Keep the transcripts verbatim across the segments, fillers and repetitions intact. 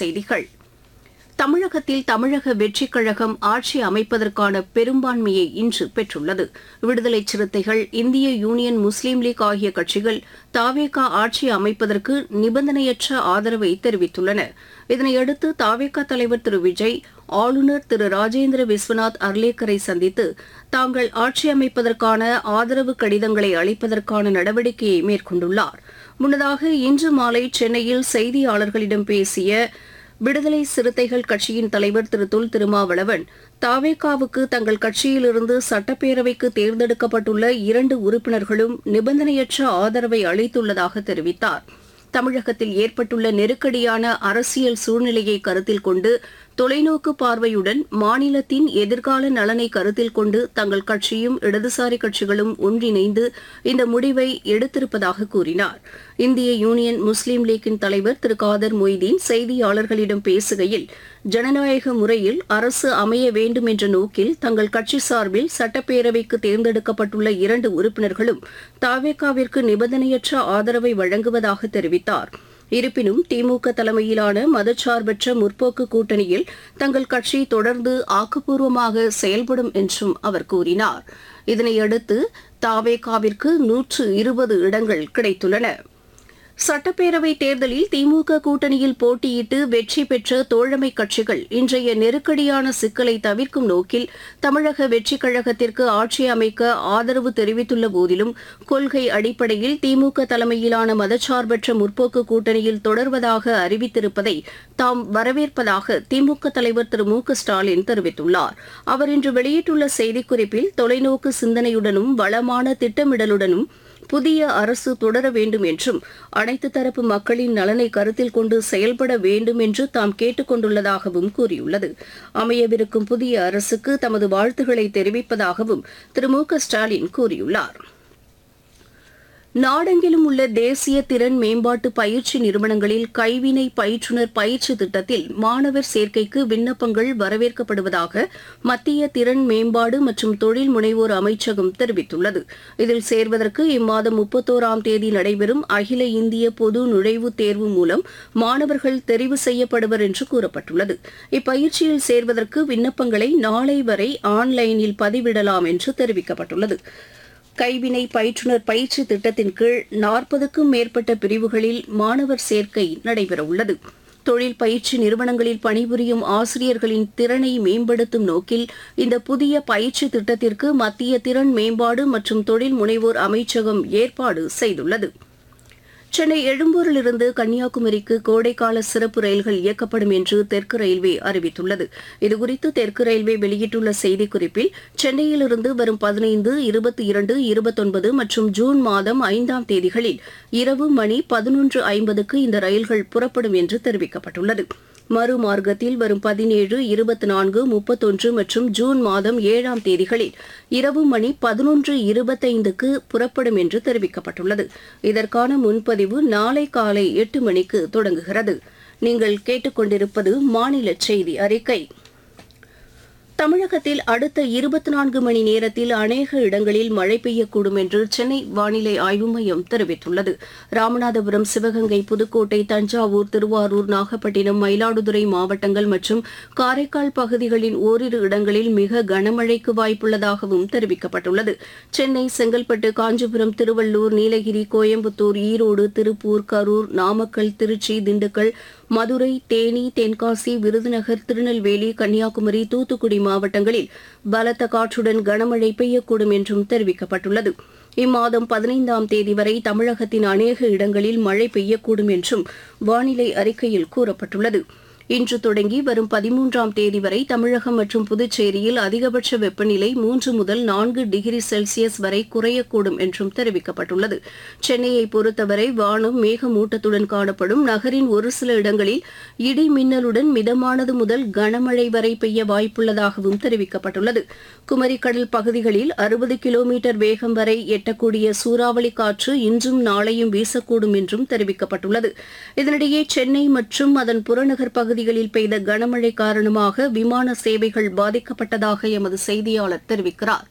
செய்திகள். தமிழகத்தில் தமிழக வெற்றிக் கழகம் ஆட்சி அமைப்பதற்கான பெரும்பான்மையை இன்று பெற்றுள்ளது. விடுதலை சிறுத்தைகள், இந்திய யூனியன் முஸ்லீம் லீக் ஆகிய கட்சிகள் தாவேகா ஆட்சி அமைப்பதற்கு நிபந்தனையற்ற ஆதரவை தெரிவித்துள்ளன. இதனையடுத்து தாவேகா தலைவர் திரு விஜய் ஆளுநர் திரு ராஜேந்திர விஸ்வநாத் அர்லேக்கரை சந்தித்து தாங்கள் ஆட்சி அமைப்பதற்கான ஆதரவு கடிதங்களை அளிப்பதற்கான நடவடிக்கையை மேற்கொண்டுள்ளார். முன்னதாக இன்று மாலை சென்னையில் செய்தியாளர்களிடம் பேசிய விடுதலை சிறுத்தைகள் கட்சியின் தலைவர் திரு தொல் திருமாவளவன், தாவேகாவுக்கு தங்கள் கட்சியிலிருந்து சட்டப்பேரவைக்கு தேர்ந்தெடுக்கப்பட்டுள்ள இரண்டு உறுப்பினர்களும் நிபந்தனையற்ற ஆதரவை அளித்துள்ளதாக தெரிவித்தார். தமிழகத்தில் ஏற்பட்டுள்ள நெருக்கடியான அரசியல் சூழ்நிலையை கருத்தில் கொண்டு தொலைநோக்கு பார்வையுடன் மாநிலத்தின் எதிர்கால நலனை கருத்தில் கொண்டு தங்கள் கட்சியும் இடதுசாரி கட்சிகளும் ஒன்றிணைந்து இந்த முடிவை எடுத்திருப்பதாக கூறினார். இந்திய யூனியன் முஸ்லீம் லீக்கின் தலைவர் திரு காதர் மொய்தீன் செய்தியாளர்களிடம் பேசுகையில், ஜனநாயக முறையில் அரசு அமைய வேண்டும் என்ற நோக்கில் தங்கள் கட்சி சார்பில் சட்டப்பேரவைக்கு தேர்ந்தெடுக்கப்பட்டுள்ள இரண்டு உறுப்பினர்களும் தாவேகாவிற்கு நிபந்தனையற்ற ஆதரவை வழங்குவதாக தெரிவித்தார். இருப்பினும் திமுக தலைமையிலான மதச்சார்பற்ற முற்போக்கு கூட்டணியில் தங்கள் கட்சி தொடர்ந்து ஆக்கப்பூர்வமாக செயல்படும் என்றும் அவர் கூறினார். இதனையடுத்து தாவேகாவிற்கு நூற்று இருபது இடங்கள் கிடைத்துள்ளன. சட்டப்பேரவைத் தேர்தலில் திமுக கூட்டணியில் போட்டியிட்டு வெற்றி பெற்ற தோழமை கட்சிகள் இன்றைய நெருக்கடியான சிக்கலை தவிர்க்கும் நோக்கில் தமிழக வெற்றிக் கழகத்திற்கு ஆட்சி அமைக்க ஆதரவு தெரிவித்துள்ள போதிலும் கொள்கை அடிப்படையில் திமுக தலைமையிலான மதச்சார்பற்ற முற்போக்கு கூட்டணியில் தொடர்வதாக அறிவித்திருப்பதை தாம் வரவேற்பதாக திமுக தலைவர் திரு மு க ஸ்டாலின் தெரிவித்துள்ளார். அவர் இன்று வெளியிட்டுள்ள செய்திக்குறிப்பில், தொலைநோக்கு சிந்தனையுடனும் வளமான திட்டமிடலுடனும் புதிய அரசு தொடர வேண்டும் என்றும் அனைத்து தரப்பு மக்களின் நலனை கருத்தில் கொண்டு செயல்பட வேண்டும் என்று தாம் கேட்டுக் கொண்டுள்ளதாகவும் கூறியுள்ளது. அமையவிருக்கும் புதிய அரசுக்கு தமது வாழ்த்துக்களை தெரிவிப்பதாகவும் திரு மு க ஸ்டாலின் கூறியுள்ளார். நாடெங்கிலும் உள்ள தேசிய திறன் மேம்பாட்டு பயிற்சி நிறுவனங்களில் கைவினை பயிற்றுநர் பயிற்சி திட்டத்தில் மாணவர் சேர்க்கைக்கு விண்ணப்பங்கள் வரவேற்கப்படுவதாக மத்திய திறன் மேம்பாடு மற்றும் தொழில் முனைவோர் அமைச்சகம் தெரிவித்துள்ளது. இதில் சேர்வதற்கு இம்மாதம் முப்பத்தோராம் தேதி நடைபெறும் அகில இந்திய பொது நுழைவுத் தேர்வு மூலம் மாணவர்கள் தெரிவு செய்யப்படுவர் என்று கூறப்பட்டுள்ளது. இப்பயிற்சியில் சேர்வதற்கு விண்ணப்பங்களை நாளை வரை ஆன்லைனில் பதிவிடலாம் என்று தெரிவிக்கப்பட்டுள்ளது. கைவினை பயிற்றுநர் பயிற்சி திட்டத்தின் கீழ் நாற்பதுக்கும் மேற்பட்ட பிரிவுகளில் மாணவர் சேர்க்கை நடைபெறவுள்ளது. தொழில் பயிற்சி நிறுவனங்களில் பணிபுரியும் ஆசிரியர்களின் திறனை மேம்படுத்தும் நோக்கில் இந்த புதிய பயிற்சி திட்டத்திற்கு மத்திய திறன் மேம்பாடு மற்றும் தொழில் முனைவோர் அமைச்சகம் ஏற்பாடு செய்துள்ளது. சென்னை எழும்பூரிலிருந்து கன்னியாகுமரிக்கு கோடைக்கால சிறப்பு ரயில்கள் இயக்கப்படும் என்று தெற்கு ரயில்வே அறிவித்துள்ளது. இதுகுறித்து தெற்கு ரயில்வே வெளியிட்டுள்ள செய்திக்குறிப்பில், சென்னையிலிருந்து வரும் பதினைந்து, இருபத்தி இரண்டு, இருபத்தொன்பது மற்றும் ஜூன் மாதம் ஐந்தாம் தேதிகளில் இரவு மணி பதினொன்று ஐம்பதுக்கு இந்த ரயில்கள் புறப்படும் என்று தெரிவிக்கப்பட்டுள்ளது. மறுமார்க்கத்தில் வரும் பதினேழு, இருபத்தி நான்கு, முப்பத்தொன்று மற்றும் ஜூன் மாதம் ஏழாம் தேதிகளில் இரவு மணி பதினொன்று இருபத்தைந்துக்கு புறப்படும் என்று தெரிவிக்கப்பட்டுள்ளது. இதற்கான முன்பதிவு நாளை காலை எட்டு மணிக்கு தொடங்குகிறது. நீங்கள் கேட்டுக்கொண்டிருப்பது மாநில செய்தி அறிக்கை. தமிழகத்தில் அடுத்த இருபத்தி நான்கு மணி நேரத்தில் அநேக இடங்களில் மழை பெய்யக்கூடும் என்று சென்னை வானிலை ஆய்வு மையம் தெரிவித்துள்ளது. ராமநாதபுரம், சிவகங்கை, புதுக்கோட்டை, தஞ்சாவூர், திருவாரூர், நாகப்பட்டினம், மயிலாடுதுறை மாவட்டங்கள் மற்றும் காரைக்கால் பகுதிகளின் ஓரிரு இடங்களில் மிக கனமழைக்கு வாய்ப்புள்ளதாகவும் தெரிவிக்கப்பட்டுள்ளது. சென்னை, செங்கல்பட்டு, காஞ்சிபுரம், திருவள்ளூர், நீலகிரி, கோயம்புத்தூர், ஈரோடு, திருப்பூர், கரூர், நாமக்கல், திருச்சி, திண்டுக்கல், மதுரை, தேனி, தென்காசி, விருதுநகர், திருநெல்வேலி, கன்னியாகுமரி, தூத்துக்குடி மாவட்டங்களில் பலத்த காற்றுடன் கனமழை பெய்யக்கூடும் என்றும் தெரிவிக்கப்பட்டுள்ளது. இம்மாதம் பதினைந்தாம் தேதி வரை தமிழகத்தின் அநேக இடங்களில் மழை பெய்யக்கூடும் என்றும் வானிலை அறிக்கையில் கூறப்பட்டுள்ளது. இன்று தொடங்கி வரும் பதிமூன்றாம் தேதி வரை தமிழகம் மற்றும் புதுச்சேரியில் அதிகபட்ச வெப்பநிலை மூன்று முதல் நான்கு டிகிரி செல்சியஸ் வரை குறையக்கூடும் என்றும் தெரிவிக்கப்பட்டுள்ளது. சென்னையை பொறுத்தவரை வானம் மேகமூட்டத்துடன் காணப்படும். நகரின் ஒரு சில இடங்களில் இடி மின்னலுடன் மிதமானது முதல் கனமழை வரை பெய்ய வாய்ப்புள்ளதாகவும் தெரிவிக்கப்பட்டுள்ளது. குமரிக்கடல் பகுதிகளில் அறுபது கிலோமீட்டர் வேகம் வரை எட்டக்கூடிய சூறாவளி காற்று இன்றும் நாளையும் வீசக்கூடும் என்றும் தெரிவிக்கப்பட்டுள்ளது. இதனிடையே சென்னை மற்றும் அதன் புறநகர் பகுதி பகுதிகளில் பெய்த கனமழை காரணமாக விமான சேவைகள் பாதிக்கப்பட்டதாக எமது செய்தியாளர் தெரிவிக்கிறார்.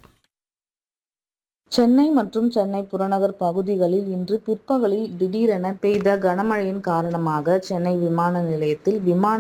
சென்னை மற்றும் சென்னை புறநகர் பகுதிகளில் இன்று பிற்பகலில் திடீரென பெய்த கனமழையின் காரணமாக சென்னை விமான நிலையத்தில் விமான